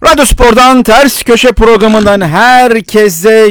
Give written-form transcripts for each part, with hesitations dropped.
Radyo Spor'dan Ters Köşe programından herkese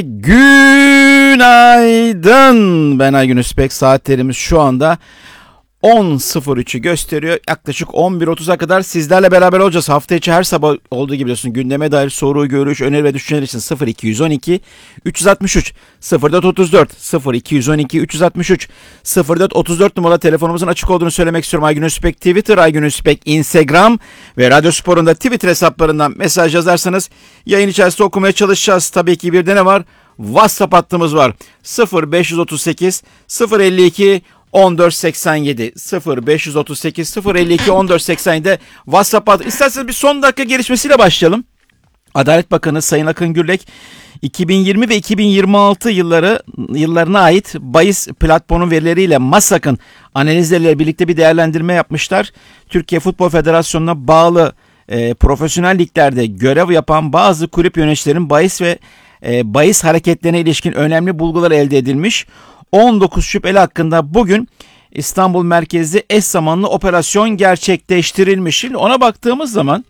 günaydın. Ben Aygün Özpek. Saatlerimiz şu anda 10.03'ü gösteriyor. Yaklaşık 11.30'a kadar sizlerle beraber olacağız. Hafta içi her sabah olduğu gibi biliyorsun. Gündeme dair soru, görüş, öneri ve düşünceler için 0212 363 0434 0212 363 0434 numaralı telefonumuzun açık olduğunu söylemek istiyorum. Aygün Özpek Twitter, Aygün Özpek Instagram ve Radyo Spor'un da Twitter hesaplarından mesaj yazarsanız yayın içerisinde okumaya çalışacağız. Tabii ki bir de ne var? WhatsApp hattımız var. 0538 052 1487 0538 052 1487'de WhatsApp adı. İsterseniz bir son dakika gelişmesiyle başlayalım. Adalet Bakanı Sayın Akın Gürlek 2020 ve 2026 yıllarına ait bahis platformu verileriyle MASAK'ın analizleriyle birlikte bir değerlendirme yapmışlar. Türkiye Futbol Federasyonu'na bağlı profesyonel liglerde görev yapan bazı kulüp yöneticilerin bahis ve bahis hareketlerine ilişkin önemli bulgular elde edilmiş. 19 şüpheli hakkında bugün İstanbul merkezli eş zamanlı operasyon gerçekleştirilmiş. Şimdi ona baktığımız zaman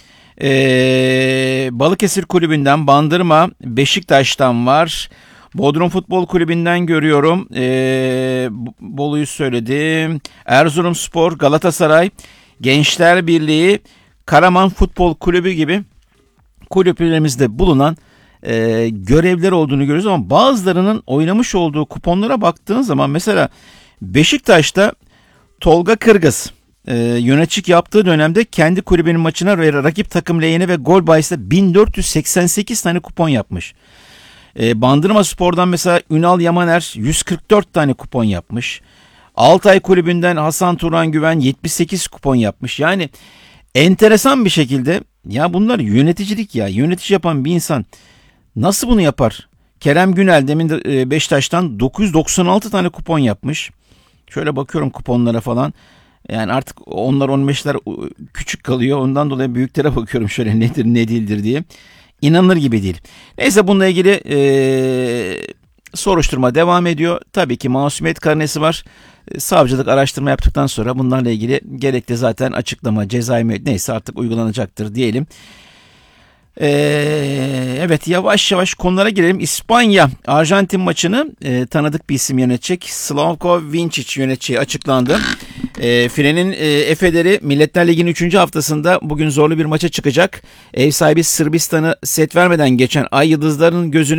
Balıkesir Kulübü'nden, Bandırma, Beşiktaş'tan var. Bodrum Futbol Kulübü'nden görüyorum. Bolu'yu söyledim. Erzurumspor, Galatasaray, Gençler Birliği, Karaman Futbol Kulübü gibi kulüplerimizde bulunan görevler olduğunu görüyoruz ama bazılarının oynamış olduğu kuponlara baktığın zaman mesela Beşiktaş'ta Tolga Kırgız yöneticilik yaptığı dönemde kendi kulübünün maçına ve rakip takım lehine ve gol bahisinde 1488 tane kupon yapmış. Bandırma Spor'dan mesela Ünal Yamaner 144 tane kupon yapmış. Altay Kulübü'nden Hasan Turan Güven 78 kupon yapmış. Yani enteresan bir şekilde ya bunlar yöneticilik ya. Yönetici yapan bir insan nasıl bunu yapar? Kerem Günel demin de Beşiktaş'tan 996 tane kupon yapmış. Şöyle bakıyorum kuponlara falan. Yani artık onlar 15'ler küçük kalıyor. Ondan dolayı büyüklere bakıyorum şöyle nedir ne değildir diye. İnanılır gibi değil. Neyse bununla ilgili soruşturma devam ediyor. Tabii ki masumiyet karnesi var. Savcılık araştırma yaptıktan sonra bunlarla ilgili gerekli zaten açıklama, cezai neyse artık uygulanacaktır diyelim. Evet yavaş yavaş konulara girelim. İspanya Arjantin maçını tanıdık bir isim yönetecek. Slavko Vincic yöneteceği açıklandı. Filenin Efe'leri Milletler Ligi'nin 3. haftasında bugün zorlu bir maça çıkacak. Ev sahibi Sırbistan'ı set vermeden geçen Ay Yıldızları'nın gözünü